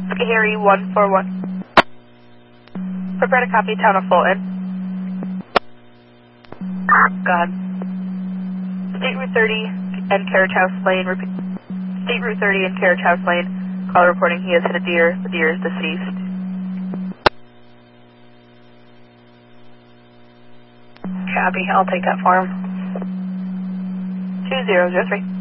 Harry 141. Prepare to copy town of Fulton. God. State Route 30 and Carriage House Lane. Repeat. State Route 30 and Carriage House Lane. Caller reporting he has hit a deer. The deer is deceased. Copy. I'll take that for him. 2003.